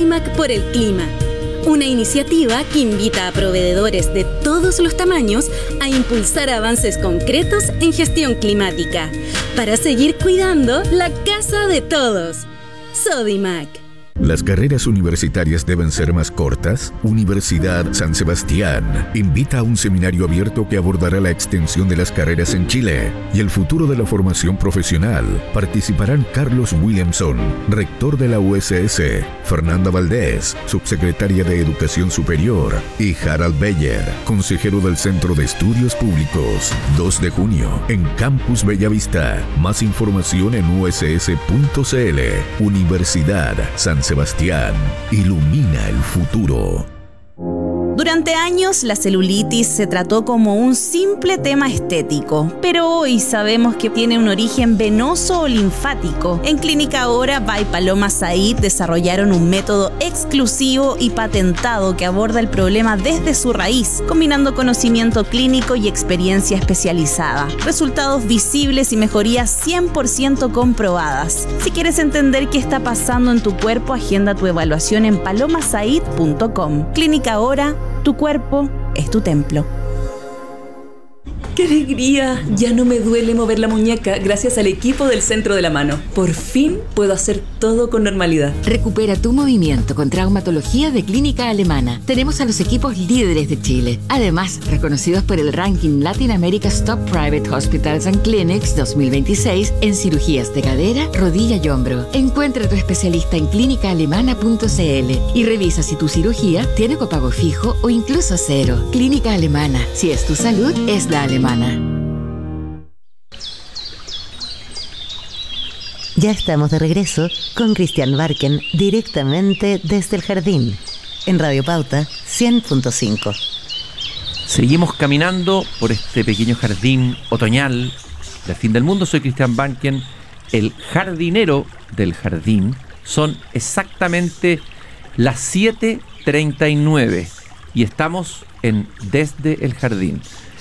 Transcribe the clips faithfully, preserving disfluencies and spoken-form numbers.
Sodimac por el clima. Una iniciativa que invita a proveedores de todos los tamaños a impulsar avances concretos en gestión climática para seguir cuidando la casa de todos. Sodimac. ¿Las carreras universitarias deben ser más cortas? Universidad San Sebastián invita a un seminario abierto que abordará la extensión de las carreras en Chile y el futuro de la formación profesional. Participarán Carlos Williamson, rector de la U S S, Fernanda Valdés, subsecretaria de Educación Superior, y Harald Beyer, consejero del Centro de Estudios Públicos. dos de junio, en Campus Bellavista. Más información en u s s punto c l. Universidad San Sebastián. Ilumina el futuro. Durante años, la celulitis se trató como un simple tema estético, pero hoy sabemos que tiene un origen venoso o linfático. En Clínica Ahora by Paloma Said desarrollaron un método exclusivo y patentado que aborda el problema desde su raíz, combinando conocimiento clínico y experiencia especializada. Resultados visibles y mejorías cien por ciento comprobadas. Si quieres entender qué está pasando en tu cuerpo, agenda tu evaluación en paloma said punto com. Clínica Ahora, tu cuerpo es tu templo. ¡Qué alegría! Ya no me duele mover la muñeca gracias al equipo del Centro de la Mano. Por fin puedo hacer todo con normalidad. Recupera tu movimiento con traumatología de Clínica Alemana. Tenemos a los equipos líderes de Chile. Además, reconocidos por el ranking Latin America's Top Private Hospitals and Clinics dos mil veintiséis en cirugías de cadera, rodilla y hombro. Encuentra a tu especialista en clínica alemana punto c l y revisa si tu cirugía tiene copago fijo o incluso cero. Clínica Alemana. Si es tu salud, es la alemana. Ya estamos de regreso con Cristian Barken directamente desde el jardín en Radio Pauta cien punto cinco. Seguimos caminando por este pequeño jardín otoñal del fin del mundo. Soy Cristian Barken, el jardinero del jardín. Son exactamente las siete treinta y nueve y estamos en Desde el Jardín.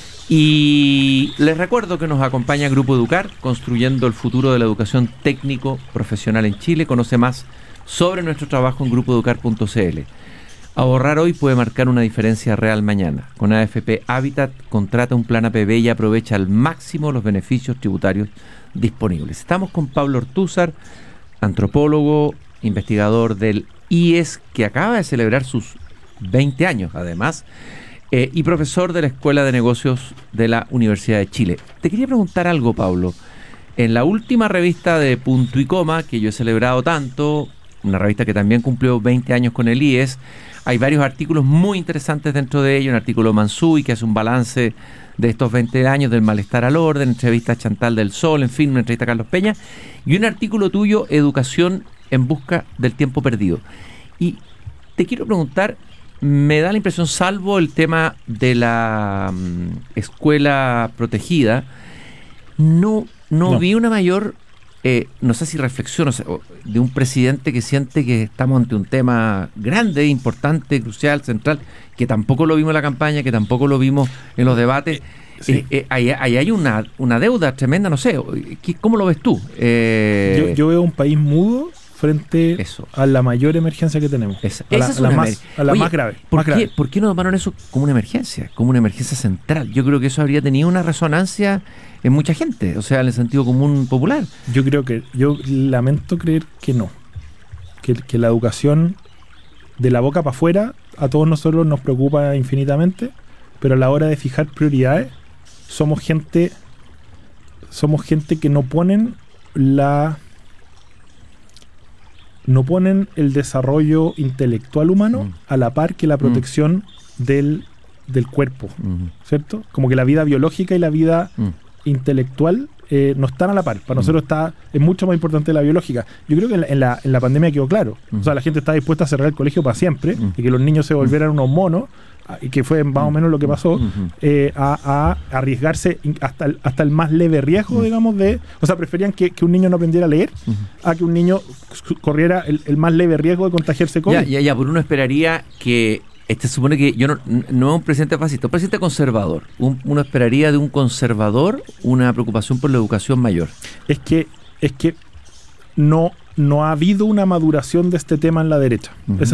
Y les recuerdo que nos acompaña Grupo Educar, construyendo el futuro de la educación técnico profesional en Chile. Conoce más sobre nuestro trabajo en grupo educar punto c l. Ahorrar hoy puede marcar una diferencia real mañana. Con A F P Habitat, contrata un plan A P B y aprovecha al máximo los beneficios tributarios disponibles. Estamos con Pablo Ortúzar, antropólogo, investigador del I E S, que acaba de celebrar sus veinte años, además, Eh, y profesor de la Escuela de Negocios de la Universidad de Chile. Te quería preguntar algo, Pablo. En la última revista de Punto y Coma, que yo he celebrado tanto, una revista que también cumplió veinte años con el I E S, hay varios artículos muy interesantes dentro de ello. Un artículo de Mansui, que hace un balance de estos veinte años del malestar al orden, entrevista a Chantal del Sol, en fin, una entrevista a Carlos Peña, y un artículo tuyo, Educación en busca del tiempo perdido. Y te quiero preguntar, me da la impresión, salvo el tema de la um, escuela protegida, no, no, no. vi una mayor, eh, no sé si reflexión, o sea, de un presidente que siente que estamos ante un tema grande, importante, crucial, central, que tampoco lo vimos en la campaña, que tampoco lo vimos en los debates. Sí. Eh, eh, ahí, ahí hay una, una deuda tremenda, no sé, ¿cómo lo ves tú? Eh, yo, yo veo un país mudo frente eso. a la mayor emergencia que tenemos. Esa, a la, esa es a la, una más, emer... a la Oye, más grave. ¿por, más qué, grave. ¿Por qué no tomaron eso como una emergencia? Como una emergencia central. Yo creo que eso habría tenido una resonancia en mucha gente, o sea, en el sentido común popular. Yo creo que, yo lamento creer que no. Que, que la educación de la boca para afuera a todos nosotros nos preocupa infinitamente, pero a la hora de fijar prioridades somos gente somos gente que no ponen la no ponen el desarrollo intelectual humano mm. a la par que la protección mm. del, del cuerpo, mm. ¿cierto? Como que la vida biológica y la vida mm. intelectual eh, no están a la par. Para mm. nosotros está es mucho más importante la biológica. Yo creo que en la, en la, en la pandemia quedó claro. Mm. O sea, la gente está dispuesta a cerrar el colegio para siempre mm. y que los niños se volvieran unos monos, y que fue más o menos lo que pasó, uh-huh. eh, a, a arriesgarse hasta el, hasta el más leve riesgo, uh-huh. digamos, de... O sea, preferían que, que un niño no aprendiera a leer uh-huh. a que un niño corriera el, el más leve riesgo de contagiarse COVID. Ya, ya, ya, por uno esperaría que... Este supone que yo no, no es un presidente fascista, un presidente conservador. Un, uno esperaría de un conservador una preocupación por la educación mayor. Es que, es que no, no ha habido una maduración de este tema en la derecha. Uh-huh. Esa